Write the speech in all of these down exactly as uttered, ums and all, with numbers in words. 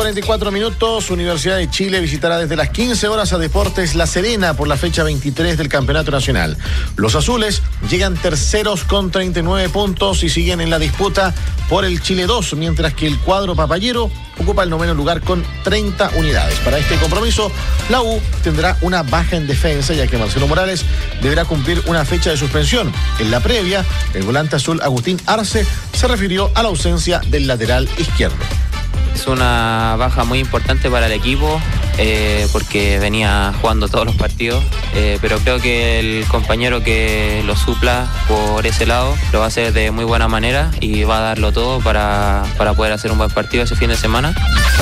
cuarenta y cuatro minutos, Universidad de Chile visitará desde las quince horas a Deportes La Serena por la fecha veintitrés del Campeonato Nacional. Los azules llegan terceros con treinta y nueve puntos y siguen en la disputa por el Chile dos, mientras que el cuadro papayero ocupa el noveno lugar con treinta unidades. Para este compromiso, la U tendrá una baja en defensa, ya que Marcelo Morales deberá cumplir una fecha de suspensión. En la previa, el volante azul Agustín Arce se refirió a la ausencia del lateral izquierdo. Es una baja muy importante para el equipo eh, porque venía jugando todos los partidos, eh, pero creo que el compañero que lo supla por ese lado lo va a hacer de muy buena manera y va a darlo todo para, para poder hacer un buen partido ese fin de semana.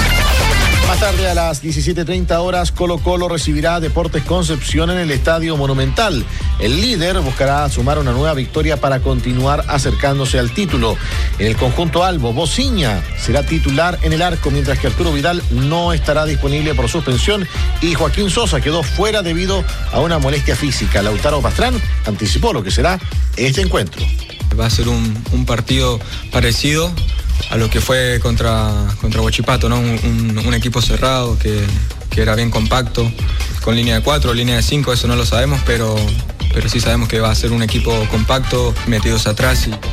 Más tarde, a las diecisiete treinta horas, Colo Colo recibirá a Deportes Concepción en el Estadio Monumental. El líder buscará sumar una nueva victoria para continuar acercándose al título. En el conjunto albo, Bociña será titular en el arco, mientras que Arturo Vidal no estará disponible por suspensión y Joaquín Sosa quedó fuera debido a una molestia física. Lautaro Pastrán anticipó lo que será este encuentro. Va a ser un, un partido parecido a lo que fue contra, contra Huachipato, ¿no? Un, un, un equipo cerrado que, que era bien compacto, con línea de cuatro, línea de cinco, eso no lo sabemos, pero, pero sí sabemos que va a ser un equipo compacto, metidos atrás. Y...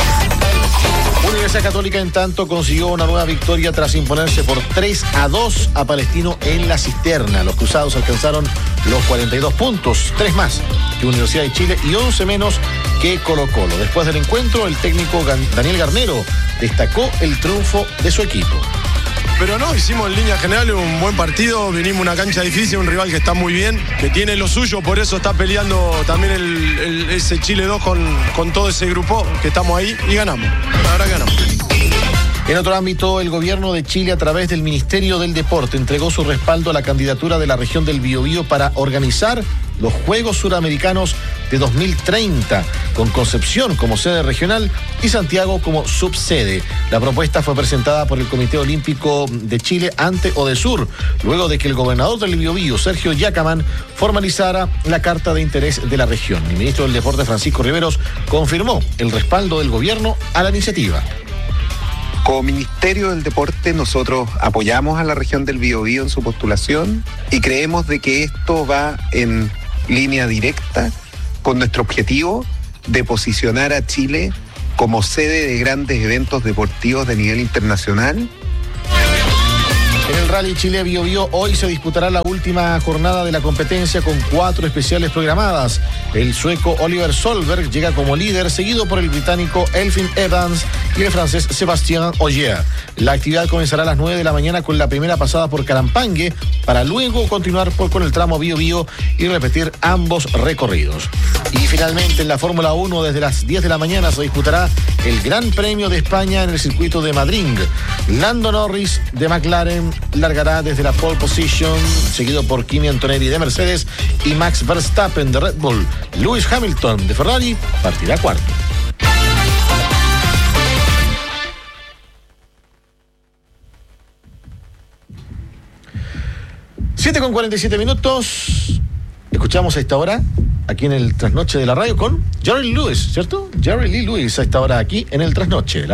Universidad Católica, en tanto, consiguió una nueva victoria tras imponerse por tres a dos a Palestino en la Cisterna. Los cruzados alcanzaron los cuarenta y dos puntos, tres más que Universidad de Chile y once menos que Colo Colo. Después del encuentro, el técnico Daniel Garnero destacó el triunfo de su equipo. Pero no, hicimos en línea general un buen partido, vinimos a una cancha difícil, un rival que está muy bien, que tiene lo suyo, por eso está peleando también el, el, ese Chile dos con, con todo ese grupo, que estamos ahí y ganamos, la verdad que ganamos. En otro ámbito, el gobierno de Chile, a través del Ministerio del Deporte, entregó su respaldo a la candidatura de la región del Biobío para organizar los Juegos Suramericanos de dos mil treinta, con Concepción como sede regional y Santiago como subsede. La propuesta fue presentada por el Comité Olímpico de Chile ante Odesur, luego de que el gobernador del Biobío, Sergio Yacamán, formalizara la carta de interés de la región. El ministro del Deporte, Francisco Riveros, confirmó el respaldo del gobierno a la iniciativa. Como Ministerio del Deporte, nosotros apoyamos a la región del Biobío en su postulación y creemos de que esto va en línea directa con nuestro objetivo de posicionar a Chile como sede de grandes eventos deportivos de nivel internacional. En el Rally Chile Biobío hoy se disputará la última jornada de la competencia con cuatro especiales programadas. El sueco Oliver Solberg llega como líder, seguido por el británico Elfyn Evans y el francés Sébastien Ogier. La actividad comenzará a las nueve de la mañana con la primera pasada por Carampangue, para luego continuar por, con el tramo Biobío y repetir ambos recorridos. Y finalmente, en la Fórmula uno, desde las diez de la mañana se disputará el Gran Premio de España en el circuito de Madrid. Lando Norris de McLaren largará desde la pole position, seguido por Kimi Antonelli de Mercedes y Max Verstappen de Red Bull. Lewis Hamilton de Ferrari partirá cuarto. siete con cuarenta y siete minutos. Escuchamos a esta hora, aquí en el Trasnoche de la Radio, con Jerry Lewis, ¿cierto? Jerry Lee Lewis a esta hora aquí en el Trasnoche.